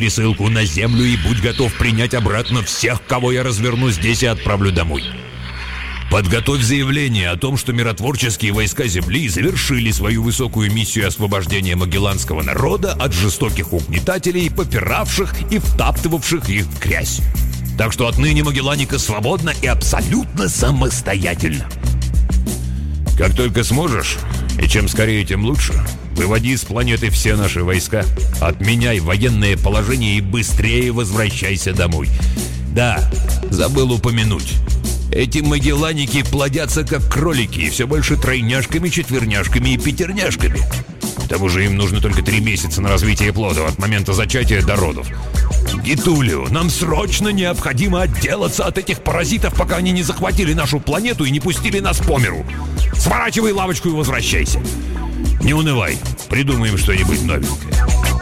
пересылку на землю и будь готов принять обратно всех, кого я разверну здесь и отправлю домой. Подготовь заявление о том, что миротворческие войска Земли завершили свою высокую миссию освобождения магелланского народа от жестоких угнетателей, попиравших и втаптывавших их в грязь. Так что отныне Магелланика свободна и абсолютно самостоятельна. Как только сможешь, и чем скорее, тем лучше, выводи с планеты все наши войска, отменяй военное положение и быстрее возвращайся домой. Да, забыл упомянуть. Эти магелланики плодятся как кролики, и все больше тройняшками, четверняшками и пятерняшками. К тому же им нужно только 3 месяца на развитие плода от момента зачатия до родов. Гитулио, нам срочно необходимо отделаться от этих паразитов, пока они не захватили нашу планету и не пустили нас по миру. Сворачивай лавочку и возвращайся. Не унывай, придумаем что-нибудь новенькое.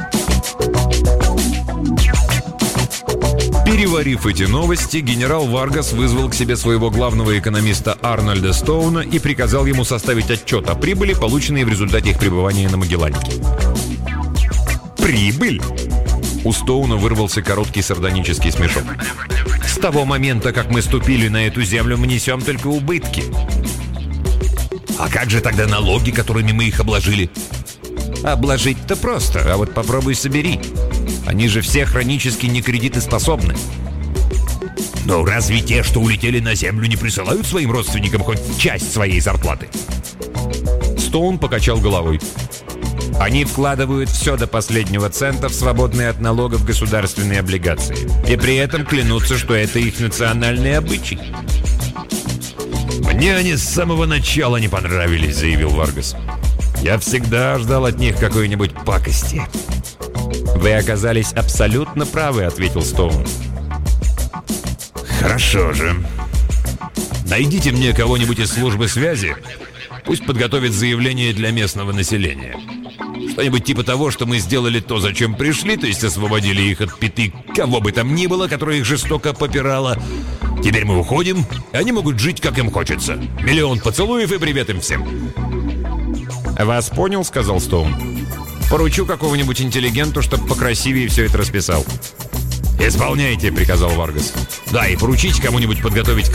Переварив эти новости, генерал Варгас вызвал к себе своего главного экономиста Арнольда Стоуна и приказал ему составить отчет о прибыли, полученной в результате их пребывания на Магелланике. «Прибыль?» У Стоуна вырвался короткий сардонический смешок. «С того момента, как мы ступили на эту землю, мы несем только убытки». А как же тогда налоги, которыми мы их обложили? Обложить-то просто, а вот попробуй собери. Они же все хронически некредитоспособны. Но разве те, что улетели на Землю, не присылают своим родственникам хоть часть своей зарплаты? Стоун покачал головой. Они вкладывают все до последнего цента в свободные от налогов государственные облигации. И при этом клянутся, что это их национальный обычай. «Мне они с самого начала не понравились», — заявил Варгас. «Я всегда ждал от них какой-нибудь пакости». «Вы оказались абсолютно правы», — ответил Стоун. «Хорошо же. Найдите мне кого-нибудь из службы связи. Пусть подготовит заявление для местного населения. Что-нибудь типа того, что мы сделали то, зачем пришли, то есть освободили их от пяты кого бы там ни было, которая их жестоко попирала. Теперь мы уходим, и они могут жить, как им хочется. 1 000 000 поцелуев и привет им всем». «Вас понял», — сказал Стоун. «Поручу какого-нибудь интеллигенту, чтобы покрасивее все это расписал». «Исполняйте», — приказал Варгас. «Да, и поручите кому-нибудь подготовить